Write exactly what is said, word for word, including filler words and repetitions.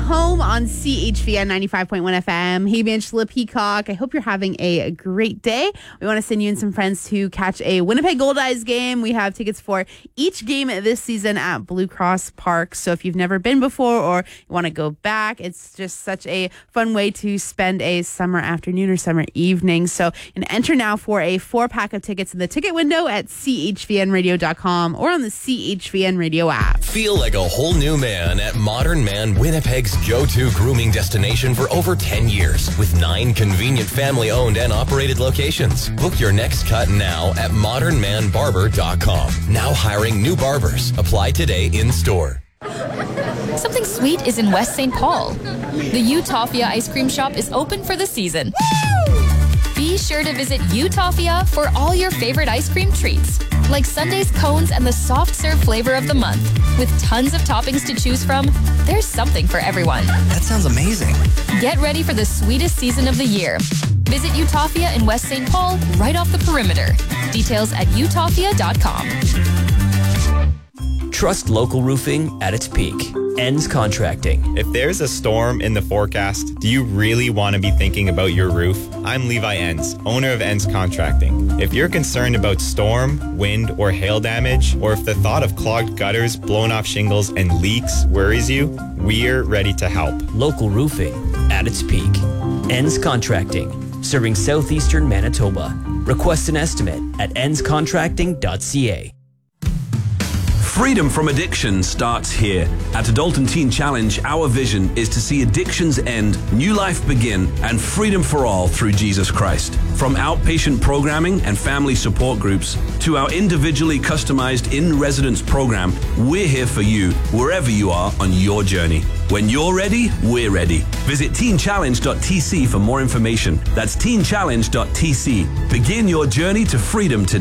home on C H V N ninety-five point one F M. Hey, Angela Peacock. I hope you're having a great day. We want to send you and some friends to catch a Winnipeg Gold Eyes game. We have tickets for each game this season at Blue Cross Park. So if you've never been before or you want to go back, it's just such a fun way to spend a summer afternoon or summer evening. So you can enter now for a four pack of tickets in the ticket window at C H V N radio dot com or on the C H V N Radio app. Feel like a whole new man at Modern Man, Winnipeg's go-to grooming destination for over ten years with nine convenient family-owned and operated locations. Book your next cut now at modern man barber dot com. Now hiring new barbers. Apply today in store. Something sweet is in West Saint Paul. The Utopia ice cream shop is open for the season. Woo! Be sure to visit Utopia for all your favorite ice cream treats, like Sunday's cones and the soft serve flavor of the month. With tons of toppings to choose from, there's something for everyone. That sounds amazing. Get ready for the sweetest season of the year. Visit Utopia in West Saint Paul right off the perimeter. Details at utopia dot com. Trust local roofing at its peak. Ends Contracting. If there's a storm in the forecast, do you really want to be thinking about your roof? I'm Levi Enns, owner of Enns Contracting. If you're concerned about storm, wind, or hail damage, or if the thought of clogged gutters, blown off shingles, and leaks worries you, we're ready to help. Local roofing at its peak. Enns Contracting. Serving southeastern Manitoba. Request an estimate at enns contracting dot c a. Freedom from addiction starts here. At Adulton Teen Challenge, our vision is to see addictions end, new life begin, and freedom for all through Jesus Christ. From outpatient programming and family support groups to our individually customized in-residence program, we're here for you wherever you are on your journey. When you're ready, we're ready. Visit teen challenge dot t c for more information. That's teen challenge dot t c. Begin your journey to freedom today.